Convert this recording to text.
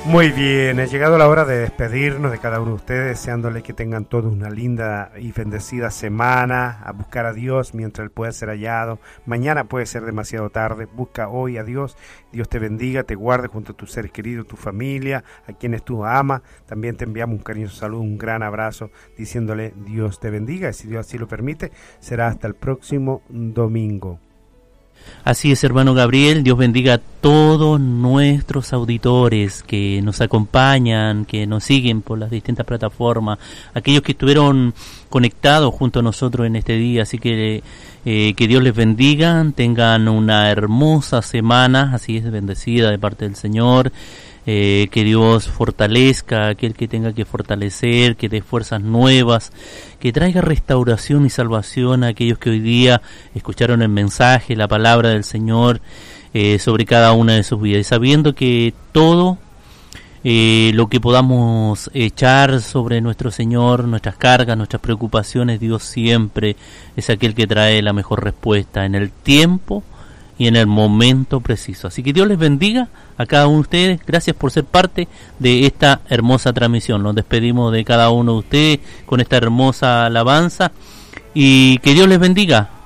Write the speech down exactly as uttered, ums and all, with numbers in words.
Muy bien, ha llegado la hora de despedirnos de cada uno de ustedes, deseándoles que tengan todos una linda y bendecida semana, a buscar a Dios mientras Él pueda ser hallado. Mañana puede ser demasiado tarde, busca hoy a Dios. Dios te bendiga, te guarde junto a tus seres queridos, tu familia, a quienes tú amas. También te enviamos un cariñoso saludo, un gran abrazo, diciéndole Dios te bendiga, y si Dios así lo permite, será hasta el próximo domingo. Así es, hermano Gabriel. Dios bendiga a todos nuestros auditores que nos acompañan, que nos siguen por las distintas plataformas, aquellos que estuvieron conectados junto a nosotros en este día. Así que eh, que Dios les bendiga, tengan una hermosa semana, así es, bendecida de parte del Señor. Eh, que Dios fortalezca a aquel que tenga que fortalecer, que dé fuerzas nuevas, que traiga restauración y salvación a aquellos que hoy día escucharon el mensaje, la palabra del Señor eh, sobre cada una de sus vidas, y sabiendo que todo eh, lo que podamos echar sobre nuestro Señor, nuestras cargas, nuestras preocupaciones, Dios siempre es aquel que trae la mejor respuesta en el tiempo y en el momento preciso. Así que Dios les bendiga a cada uno de ustedes. Gracias por ser parte de esta hermosa transmisión. Nos despedimos de cada uno de ustedes con esta hermosa alabanza y que Dios les bendiga.